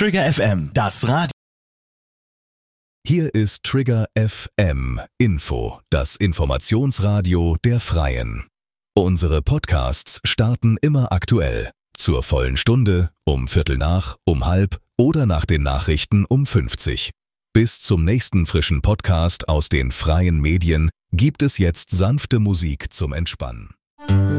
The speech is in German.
Trigger FM, das Radio. Hier ist Trigger FM Info, das Informationsradio der Freien. Unsere Podcasts starten immer aktuell. Zur vollen Stunde, um Viertel nach, um halb oder nach den Nachrichten um 50. Bis zum nächsten frischen Podcast aus den freien Medien gibt es jetzt sanfte Musik zum Entspannen.